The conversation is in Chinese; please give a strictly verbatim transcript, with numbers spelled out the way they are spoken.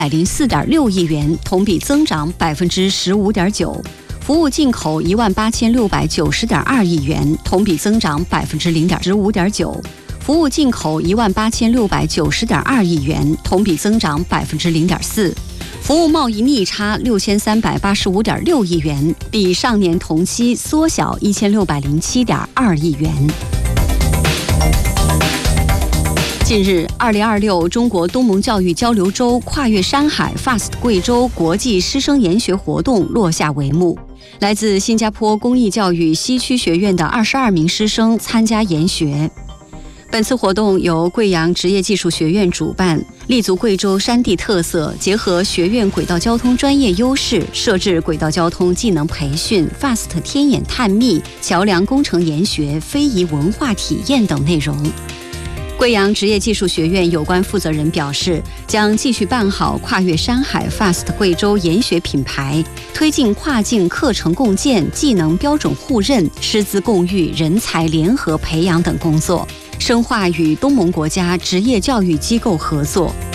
百零四点六亿元，同比增长百分之十五点九。服务进口一万八千六百九十点二亿元，同比增长百分之零点十五点九。服务进口一万八千六百九十点二亿元，同比增长百分之零点四。服务贸易逆差六千三百八十五点六亿元，比上年同期缩小一千六百零七点二亿元。近日，二零二六中国东盟教育交流周跨越山海 F A S T 贵州国际师生研学活动落下帷幕。来自新加坡公益教育西区学院的二十二名师生参加研学。本次活动由贵阳职业技术学院主办，立足贵州山地特色，结合学院轨道交通专业优势，设置轨道交通技能培训、F A S T 天眼探秘、桥梁工程研学、非遗文化体验等内容。贵阳职业技术学院有关负责人表示，将继续办好跨越山海 F A S T 贵州研学品牌，推进跨境课程共建、技能标准互认、师资共育、人才联合培养等工作，深化与东盟国家职业教育机构合作。